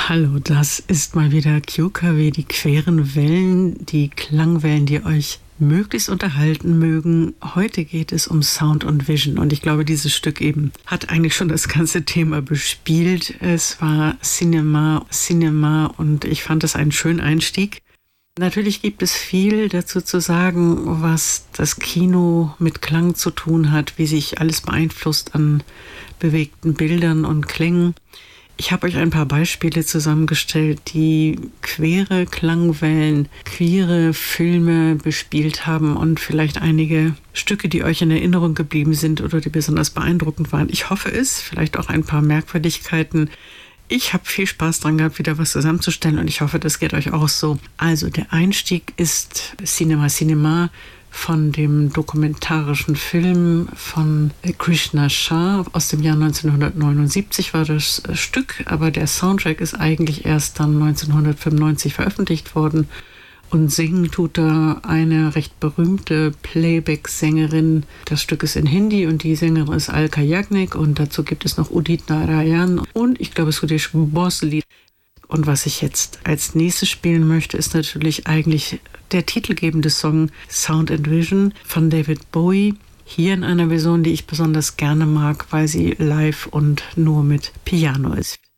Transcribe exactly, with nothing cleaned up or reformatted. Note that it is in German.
Hallo, das ist mal wieder Q K W, die queren Wellen, die Klangwellen, die euch möglichst unterhalten mögen. Heute geht es um Sound und Vision und ich glaube, dieses Stück eben hat eigentlich schon das ganze Thema bespielt. Es war Cinema, Cinema und ich fand es einen schönen Einstieg. Natürlich gibt es viel dazu zu sagen, was das Kino mit Klang zu tun hat, wie sich alles beeinflusst an bewegten Bildern und Klängen. Ich habe euch ein paar Beispiele zusammengestellt, die queere Klangwellen, queere Filme bespielt haben und vielleicht einige Stücke, die euch in Erinnerung geblieben sind oder die besonders beeindruckend waren. Ich hoffe es, vielleicht auch ein paar Merkwürdigkeiten. Ich habe viel Spaß dran gehabt, wieder was zusammenzustellen und ich hoffe, das geht euch auch so. Also der Einstieg ist Cinema Cinema von dem dokumentarischen Film von Krishna Shah aus dem Jahr neunzehnhundertneunundsiebzig war das Stück, aber der Soundtrack ist eigentlich erst dann neunzehnhundertfünfundneunzig veröffentlicht worden. Und singen tut da eine recht berühmte Playback-Sängerin. Das Stück ist in Hindi und die Sängerin ist Alka Yagnik und dazu gibt es noch Udit Narayan und ich glaube Sudesh Bosley. Und was ich jetzt als nächstes spielen möchte, ist natürlich eigentlich der titelgebende Song Sound and Vision von David Bowie. Hier in einer Version, die ich besonders gerne mag, weil sie live und nur mit Piano ist.